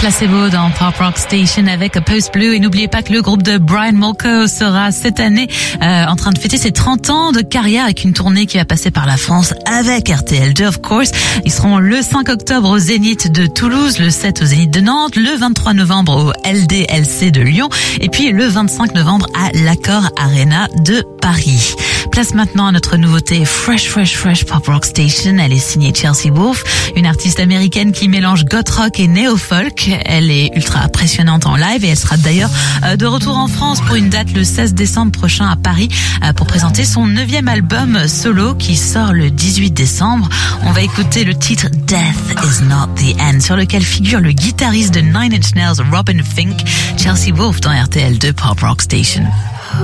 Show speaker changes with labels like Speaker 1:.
Speaker 1: Placebo dans Pop Rock Station avec Post Blue. Et n'oubliez pas que le groupe de Brian Molko sera cette année en train de fêter ses 30 ans de carrière avec une tournée qui va passer par la France avec RTL2, of course. Ils seront le 5 octobre au Zénith de Toulouse, le 7 au Zénith de Nantes, le 23 novembre au LDLC de Lyon et puis le 25 novembre à l'Accor Arena de Paris. Place maintenant à notre nouveauté Fresh Pop Rock Station. Elle est signée Chelsea Wolfe, une artiste américaine qui mélange goth rock et néo-folk. Elle est ultra impressionnante en live et elle sera d'ailleurs de retour en France pour une date le 16 décembre prochain à Paris pour présenter son 9e album solo qui sort le 18 décembre. On va écouter le titre Death is Not the End sur lequel figure le guitariste de Nine Inch Nails Robin Fink. Chelsea Wolfe dans RTL2 Pop Rock Station.